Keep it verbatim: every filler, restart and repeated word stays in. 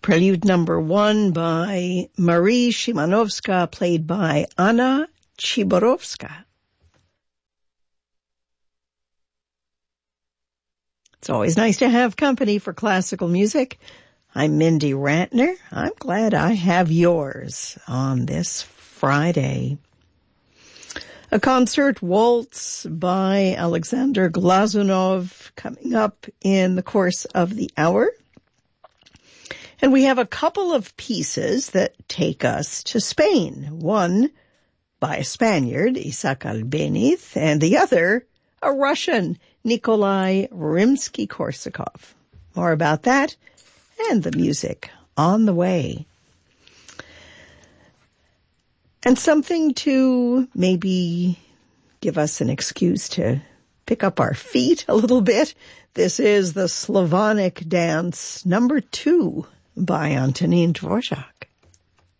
Prelude number one by Marie Szymanowska, played by Anna Chiborowska. It's always nice to have company for classical music. I'm Mindy Ratner. I'm glad I have yours on this Friday. A concert waltz by Alexander Glazunov coming up in the course of the hour. And we have a couple of pieces that take us to Spain. One by a Spaniard, Isaac Albéniz, and the other, a Russian, Nikolai Rimsky-Korsakov. More about that and the music on the way. And something to maybe give us an excuse to pick up our feet a little bit. This is the Slavonic Dance number two by Antonín Dvořák.